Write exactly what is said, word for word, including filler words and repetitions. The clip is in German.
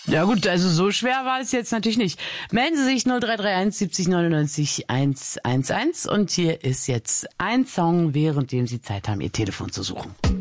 Ja gut, also so schwer war es jetzt natürlich nicht. Melden Sie sich null drei drei eins siebzig neunundneunzig hundertelf und hier ist jetzt ein Song, währenddem Sie Zeit haben, Ihr Telefon zu suchen.